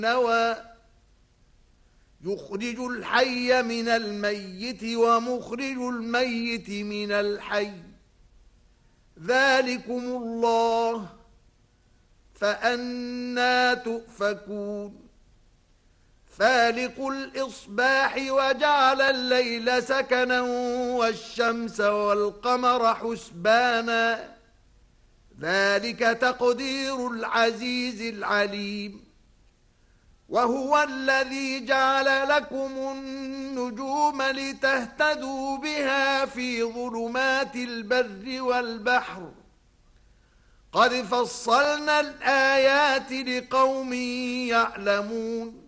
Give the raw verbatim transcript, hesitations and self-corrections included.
نوى يخرج الحي من الميت ومخرج الميت من الحي ذلكم الله فأنى تؤفكون فالق الإصباح وجعل الليل سكنا والشمس والقمر حسبانا ذلك تقدير العزيز العليم وهو الذي جعل لكم النجوم لتهتدوا بها في ظلمات البر والبحر قد فصلنا الآيات لقوم يعلمون